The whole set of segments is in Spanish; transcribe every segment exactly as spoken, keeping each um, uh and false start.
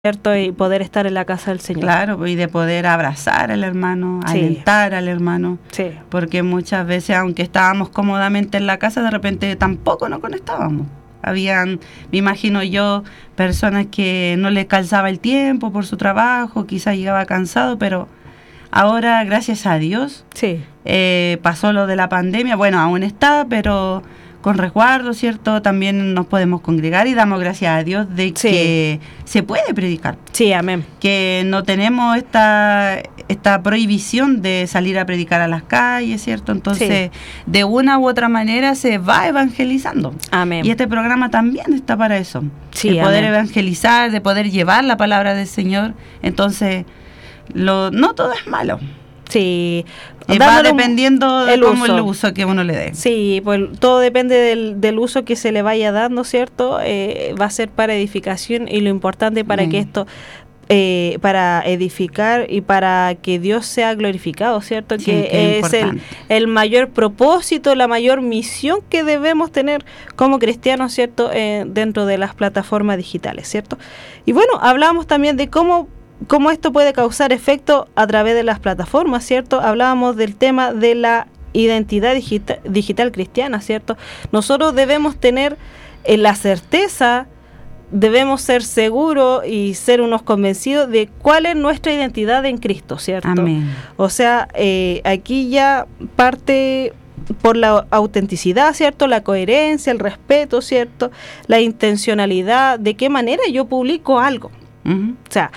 ¿cierto? Y poder estar en la casa del Señor. Claro, y de poder abrazar al hermano, sí. alentar al hermano, sí. porque muchas veces, aunque estábamos cómodamente en la casa, de repente tampoco nos conectábamos. Habían, me imagino yo, personas que no les calzaba el tiempo por su trabajo, quizás llegaba cansado, pero ahora, gracias a Dios, sí. eh, pasó lo de la pandemia, bueno, aún está, pero con resguardo, ¿cierto? También nos podemos congregar y damos gracias a Dios de sí. que se puede predicar. Sí, amén. Que no tenemos esta, esta prohibición de salir a predicar a las calles, ¿cierto? Entonces, sí. de una u otra manera se va evangelizando. Amén. Y este programa también está para eso. Sí, de poder amén. evangelizar, de poder llevar la palabra del Señor. Entonces, lo, no todo es malo. Sí, eh, va dependiendo de cómo el uso que uno le dé. Sí, pues todo depende del, del uso que se le vaya dando, ¿cierto? Eh, va a ser para edificación y lo importante para mm. que esto, eh, para edificar y para que Dios sea glorificado, ¿cierto? Sí, que, que es el, el mayor propósito, la mayor misión que debemos tener como cristianos, ¿cierto? Eh, dentro de las plataformas digitales, ¿cierto? Y bueno, hablamos también de cómo cómo esto puede causar efecto a través de las plataformas, ¿cierto? Hablábamos del tema de la identidad digita- digital cristiana, ¿cierto? Nosotros debemos tener eh, la certeza, debemos ser seguros y ser unos convencidos de cuál es nuestra identidad en Cristo, ¿cierto? Amén. O sea, eh, aquí ya parte por la autenticidad, ¿cierto? La coherencia, el respeto, ¿cierto? La intencionalidad, de qué manera yo publico algo. Uh-huh. O sea,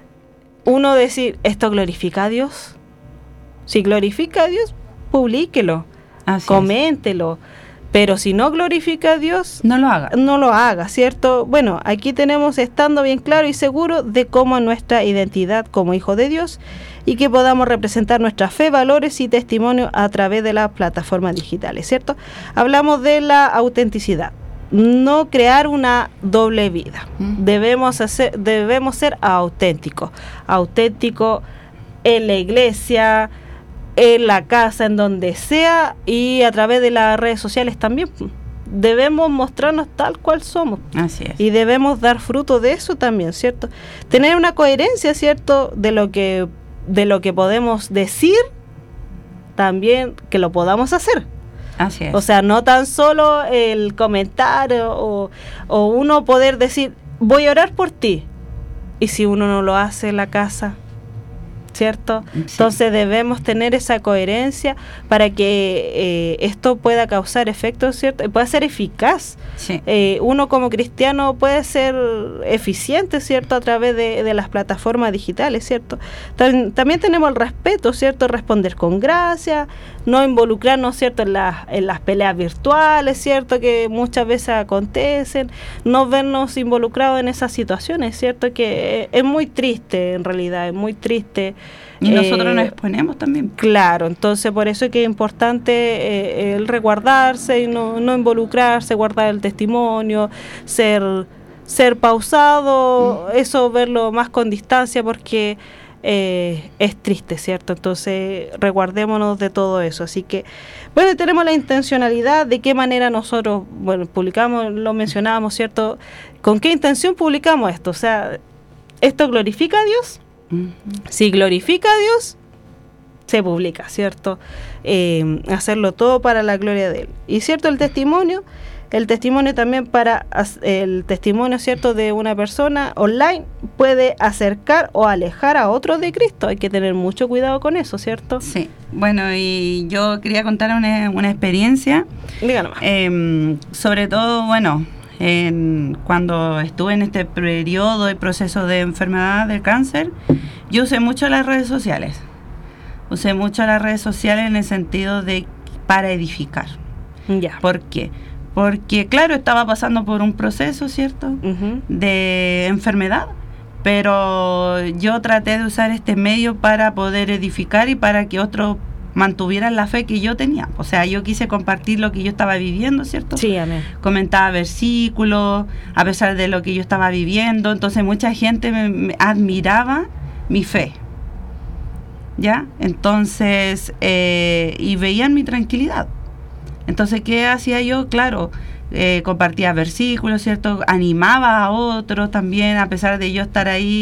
uno decir, ¿esto glorifica a Dios? Si glorifica a Dios, publíquelo, Así coméntelo. Es. Pero si no glorifica a Dios, no lo haga. No lo haga, ¿cierto? Bueno, aquí tenemos estando bien claro y seguro de cómo nuestra identidad como hijo de Dios y que podamos representar nuestra fe, valores y testimonio a través de las plataformas digitales, ¿cierto? Hablamos de la autenticidad. No crear una doble vida. Mm. Debemos hacer, debemos ser auténticos. Auténticos en la iglesia, en la casa, en donde sea, y a través de las redes sociales también. Debemos mostrarnos tal cual somos. Así es. Y debemos dar fruto de eso también, ¿cierto? Tener una coherencia, ¿cierto? De lo que, de lo que podemos decir, también que lo podamos hacer. Así es. O sea, no tan solo el comentario o, o uno poder decir, voy a orar por ti. Y si uno no lo hace en la casa, ¿cierto? Sí. Entonces debemos tener esa coherencia para que eh, esto pueda causar efectos, ¿cierto? Y pueda ser eficaz. Sí. Eh, uno como cristiano puede ser eficiente, ¿cierto? A través de, de las plataformas digitales, ¿cierto? Tam- también tenemos el respeto, ¿cierto? Responder con gracia, no involucrarnos, ¿cierto? En, la, en las peleas virtuales, ¿cierto? Que muchas veces acontecen, no vernos involucrados en esas situaciones, ¿cierto? Que es muy triste, en realidad, es muy triste. Y nosotros eh, nos exponemos también. Claro, entonces por eso es que es importante eh, el resguardarse y no, no involucrarse, guardar el testimonio, ser, ser pausado, mm. eso verlo más con distancia porque eh, es triste, ¿cierto? Entonces resguardémonos de todo eso. Así que, bueno, tenemos la intencionalidad, de qué manera nosotros, bueno, publicamos, lo mencionábamos, ¿cierto? ¿Con qué intención publicamos esto? O sea, ¿esto glorifica a Dios? Si glorifica a Dios, se publica, ¿cierto? Eh, hacerlo todo para la gloria de Él. Y cierto, el testimonio, el testimonio también para, el testimonio, ¿cierto?, de una persona online puede acercar o alejar a otros de Cristo. Hay que tener mucho cuidado con eso, ¿cierto? Sí. Bueno, y yo quería contar una, una experiencia. Díganos. Eh, sobre todo, bueno, En, cuando estuve en este periodo y proceso de enfermedad del cáncer, yo usé mucho las redes sociales. Usé mucho las redes sociales en el sentido de para edificar. Ya. ¿Por qué? Porque, claro, estaba pasando por un proceso, ¿cierto? Uh-huh. De enfermedad, pero yo traté de usar este medio para poder edificar y para que otros mantuvieran la fe que yo tenía. O sea, yo quise compartir lo que yo estaba viviendo, ¿cierto? Sí, amén. Comentaba versículos a pesar de lo que yo estaba viviendo. Entonces mucha gente me, me admiraba mi fe, ¿ya? Entonces, eh, y veían mi tranquilidad. Entonces, ¿qué hacía yo? Claro, eh, compartía versículos, ¿cierto? Animaba a otros también, a pesar de yo estar ahí